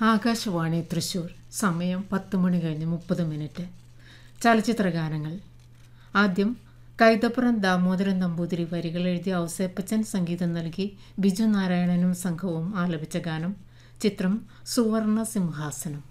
ആകാശവാണി തൃശ്ശൂർ. സമയം 10 മണി കഴിഞ്ഞ് 30 ചലച്ചിത്ര ഗാനങ്ങൾ. ആദ്യം കൈതപ്പുറം ദാമോദരൻ നമ്പൂതിരി വരികൾ എഴുതി ഔസേപ്പച്ചൻ സംഗീതം നൽകി ബിജു നാരായണനും സംഘവും ആലപിച്ച ഗാനം. ചിത്രം സുവർണ സിംഹാസനം.